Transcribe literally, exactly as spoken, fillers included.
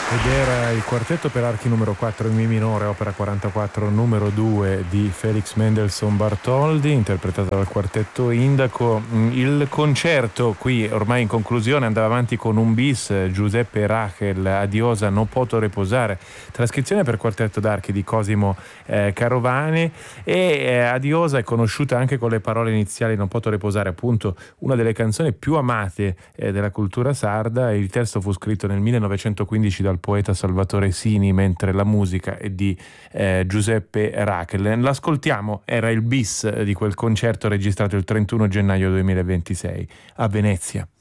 Ed era il quartetto per archi numero quattro in Mi minore, opera quarantaquattro numero due di Felix Mendelssohn Bartholdy, interpretata dal quartetto Indaco. Il concerto qui ormai in conclusione andava avanti con un bis, Giuseppe e Rachel, Adiosa no poto reposare, trascrizione per quartetto d'archi di Cosimo eh, Carovani, e eh, Adiosa è conosciuta anche con le parole iniziali non poto reposare, appunto una delle canzoni più amate eh, della cultura sarda. Il testo fu scritto nel millenovecentoquindici dal poeta Salvatore Sini, mentre la musica è di eh, Giuseppe Rachel. L'ascoltiamo, era il bis di quel concerto registrato il trentuno gennaio duemilaventisei a Venezia.